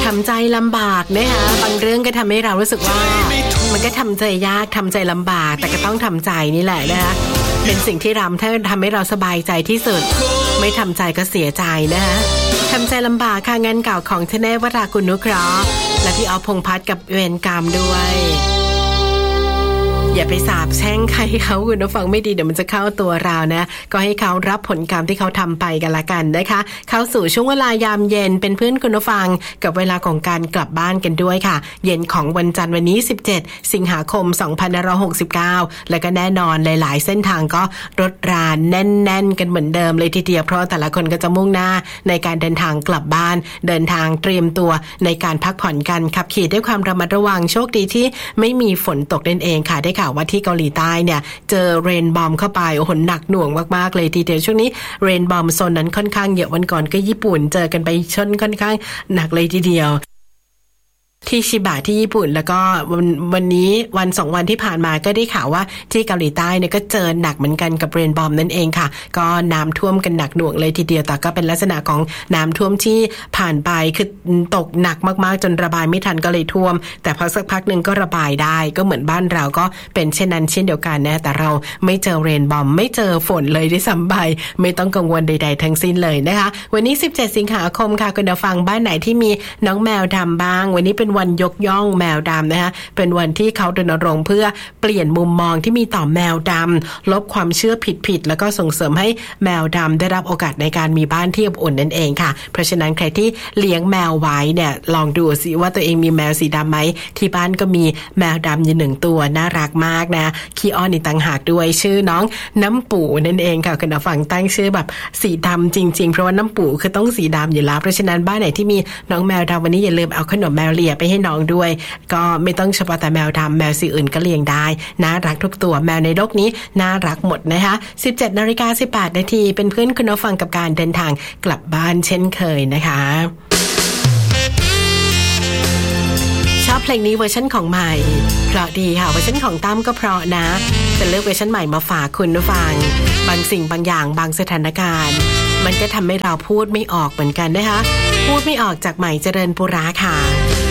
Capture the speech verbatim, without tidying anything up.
ทำใจลำบากนะคะบางเรื่องก็ทำให้เรารู้สึกว่ามันก็ทำใจยากทำใจลำบากแต่ก็ต้องทำใจนี่แหละนะคะเป็นสิ่งที่รำถ้าทำให้เราสบายใจที่สุดไม่ทำใจก็เสียใจนะคะทำใจลำบากค่ะงานเก่าของทเนศวรากุลนุเคราะห์และพี่ออฟพงษ์พัฒน์กับเวรกรรมด้วยอย่าไปสาปแช่งใครเขาคุณผู้ฟังไม่ดีเดี๋ยวมันจะเข้าตัวเรานะก็ให้เขารับผลกรรมที่เขาทำไปกันละกันนะคะเข้าสู่ช่วงเวลายามเย็นเป็นเพื่อนคุณผู้ฟังกับเวลาของการกลับบ้านกันด้วยค่ะเย็นของวันจันทร์วันนี้สิบเจ็ดสิงหาคมสองพันห้าร้อยหกสิบเก้าแล้วก็แน่นอนหลายๆเส้นทางก็รถราแน่นๆกันเหมือนเดิมเลยทีเดียวเพราะแต่ละคนก็จะมุ่งหน้าในการเดินทางกลับบ้านเดินทางเตรียมตัวในการพักผ่อนกันขับขี่ด้วยความระมัดระวังโชคดีที่ไม่มีฝนตกนั่นเองค่ะได้ข่าวว่าที่เกาหลีใต้เนี่ยเจอเรนบอมเข้าไปโอ้โหหนักหน่วงมากๆเลยทีเดียวช่วงนี้เรนบอมโซนนั้นค่อนข้างเยอะวันก่อนก็ญี่ปุ่นเจอกันไปชนค่อนข้างหนักเลยทีเดียวที่ชิบะที่ญี่ปุ่นแล้วก็วันวันนี้วันสองวันที่ผ่านมาก็ได้ข่าวว่าที่เกาหลีใต้เนี่ยก็เจอหนักเหมือนกันกับเรนบอมนั่นเองค่ะก็น้ำท่วมกันหนักหน่วงเลยทีเดียวแต่ก็เป็นลักษณะของน้ำท่วมที่ผ่านไปคือตกหนักมากๆจนระบายไม่ทันก็เลยท่วมแต่พอสักพักนึงก็ระบายได้ก็เหมือนบ้านเราก็เป็นเช่นนั้นเช่นเดียวกันนะแต่เราไม่เจอเรนบอมไม่เจอฝนเลยด้วยซ้ำไปไม่ต้องกังวลใดๆทั้งสิ้นเลยนะคะวันนี้สิบเจ็ดสิงหาคมค่ะคุณผู้ฟังบ้านไหนที่มีน้องแมวดำบ้างวันนี้เป็นวันยกย่องแมวดำนะคะเป็นวันที่เขารณรงค์เพื่อเปลี่ยนมุมมองที่มีต่อแมวดำลบความเชื่อผิดๆแล้วก็ส่งเสริมให้แมวดำได้รับโอกาสในการมีบ้านที่อบอุ่นนั่นเองค่ะเพราะฉะนั้นใครที่เลี้ยงแมวไว้เนี่ยลองดูสิว่าตัวเองมีแมวสีดำไหมที่บ้านก็มีแมวดำอยู่หนึ่งตัวน่ารักมากนะขี้อ้อนอีกต่างหากด้วยชื่อน้องน้ำปู่นั่นเองค่ะคุณผู้ฟังตั้งชื่อแบบสีดำจริงๆเพราะว่าน้ำปู่คือต้องสีดำอยู่แล้วเพราะฉะนั้นบ้านไหนที่มีน้องแมวดำวันนี้อย่าลืมเอาขนมแมวเลียไปให้น้องด้วยก็ไม่ต้องเฉพาะแต่แมวดำแมวสีอื่นก็เลี้ยงได้น่ารักทุกตัวแมวในโลกนี้น่ารักหมดนะคะ สิบเจ็ดนาฬิกาสิบแปดนาทีเป็นเพื่อนคุณผู้ฟังกับการเดินทางกลับบ้านเช่นเคยนะคะชอบเพลงนี้เวอร์ชันของใหม่เพราะดีค่ะเวอร์ชันของตั้มก็เพราะนะแต่เลือกเวอร์ชันใหม่มาฝากคุณผู้ฟังบางสิ่งบางอย่างบางสถานการณ์มันก็ทำให้เราพูดไม่ออกเหมือนกันนะคะพูดไม่ออกจากใหม่เจริญปุระค่ะ